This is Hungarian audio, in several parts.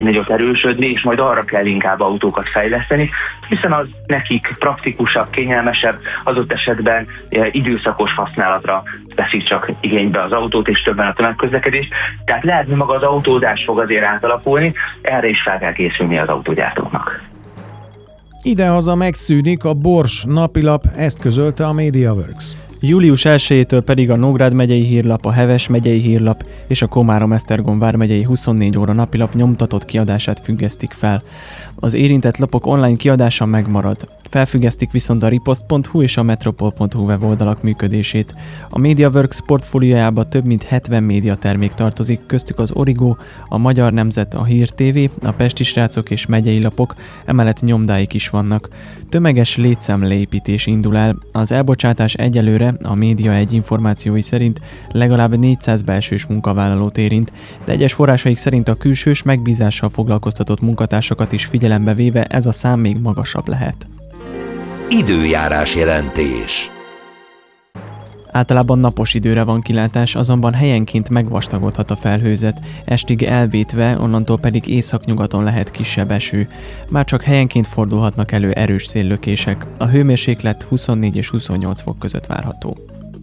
nagyot erősödni, és majd arra kell inkább autókat fejleszteni, hiszen az nekik praktikusabb, kényelmesebb, adott esetben időszakos használatra veszik csak igénybe az autót, és többen a tömegközlekedést. Tehát lehetni maga az autózás fog azért átalakulni, erre is fel kell készülni az autógyártóknak. Idehaza megszűnik a Bors napilap, ezt közölte a MediaWorks. Július 1-től pedig a Nógrád megyei hírlap, a Heves megyei hírlap és a Komárom-Esztergom vármegyei 24 óra napilap nyomtatott kiadását függesztik fel. Az érintett lapok online kiadása megmarad. Felfüggesztik viszont a ripost.hu és a metropol.hu weboldalak működését. A MediaWorks portfóliójába több mint 70 médiatermék tartozik, köztük az Origo, a Magyar Nemzet, a Hír TV, a Pesti Srácok és megyei lapok, emellett nyomdáik is vannak. Tömeges létszámleépítés indul el. Az elbocsátás egyelőre a Média1 információi szerint legalább 400 belsős munkavállalót érint, de egyes forrásaik szerint a külsős megbízással foglalkoztatott munkatársakat is figyelembe véve ez a szám még magasabb lehet. Időjárás jelentés. Általában napos időre van kilátás, azonban helyenként megvastagodhat a felhőzet, estig elvétve, onnantól pedig északnyugaton lehet kisebb eső. Már csak helyenként fordulhatnak elő erős széllökések. A hőmérséklet 24 és 28 fok között várható.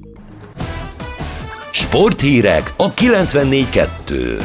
Sporthírek a 94.2.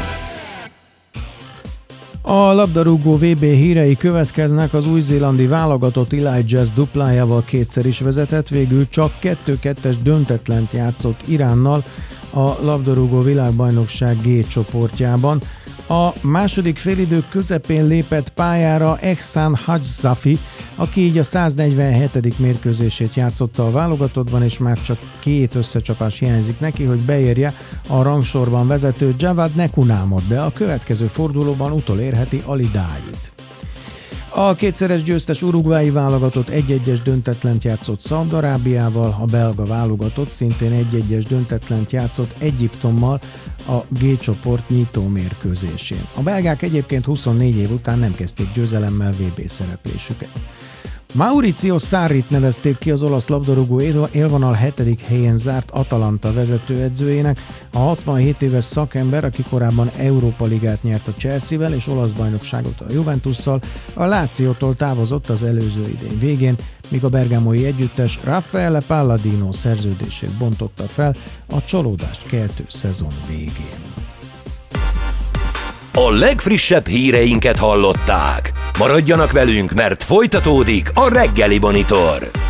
A labdarúgó VB hírei következnek, az új-zélandi válogatott Eli Jazz duplájával kétszer is vezetett, végül csak 2-2-es döntetlent játszott Iránnal a labdarúgó világbajnokság G csoportjában. A második félidő közepén lépett pályára Ehsan Hajsafi, aki így a 147. mérkőzését játszotta a válogatottban, és már csak 2 összecsapás hiányzik neki, hogy beérje a rangsorban vezető Javad Nekunámot, de a következő fordulóban utolérheti Ali Dáit. A kétszeres győztes uruguayi válogatott 1-1-es döntetlent játszott Szaúd-Arábiával, a belga válogatott szintén 1-1-es döntetlent játszott Egyiptommal a G csoport nyitó mérkőzésén. A belgák egyébként 24 év után nem kezdték győzelemmel VB szereplésüket. Maurizio Sarrit nevezték ki az olasz labdarúgó élvonal 7. helyen zárt Atalanta vezetőedzőjének. A 67 éves szakember, aki korábban Európa Ligát nyert a Chelsea-vel és olasz bajnokságot a Juventusszal, a Lációtól távozott az előző idény végén, míg a bergámói együttes Raffaele Palladino szerződését bontotta fel a csalódást keltő szezon végén. A legfrissebb híreinket hallották. Maradjanak velünk, mert folytatódik a Reggeli Monitor.